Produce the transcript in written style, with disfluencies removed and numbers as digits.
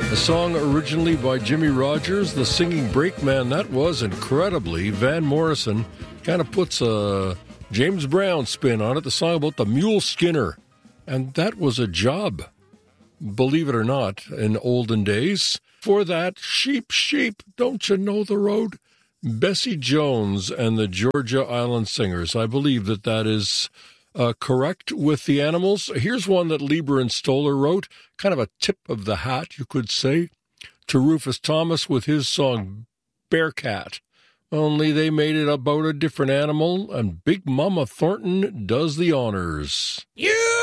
A song originally by Jimmy Rogers, the singing brakeman. That was incredibly. Van Morrison kind of puts a James Brown spin on it, the song about the mule skinner. And that was a job, believe it or not, in olden days. For that, sheep, don't you know the road? Bessie Jones and the Georgia Island Singers. I believe that is correct with the animals. Here's one that Lieber and Stoller wrote, kind of a tip of the hat, you could say, to Rufus Thomas with his song Bearcat. Only they made it about a different animal, and Big Mama Thornton does the honors.